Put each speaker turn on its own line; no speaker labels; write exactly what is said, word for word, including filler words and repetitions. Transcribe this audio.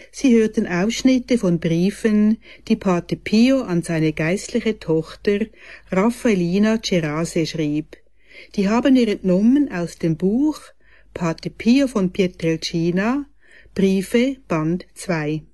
Sie hörten Ausschnitte von Briefen, die Pater Pio an seine geistliche Tochter Raffaellina Cerase schrieb. Die haben wir entnommen aus dem Buch Pater Pio von Pietrelcina, Briefe, Band zwei.